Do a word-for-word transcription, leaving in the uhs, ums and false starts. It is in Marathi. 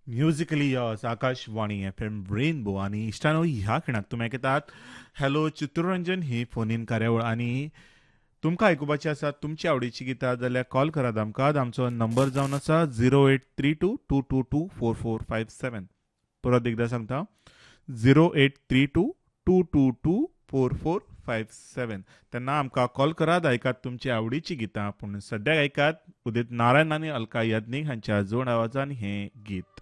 musically yes Akashvani F M rainbow आणि इष्टानो ह्या खिणाक तुमी आयकतात hello Chitraranjan he phone in कार्यावळ आणि तुमकां आयकुपाची आसा तुमची आवडीची गितां जाल्यार कॉल करात आमकां आमचो नंबर जावन आसा zero eight three to to to to four four five सेवन परत एकदां सांगता zero eight three to to to to four four five सेवन तेन्ना आमकां कॉल करात आयकात तुमची आवडीची गितां पूण सद्याक आयकात उदित नारायण आनी अलका याज्ञीक हांच्या जोड आवाजान हें गीत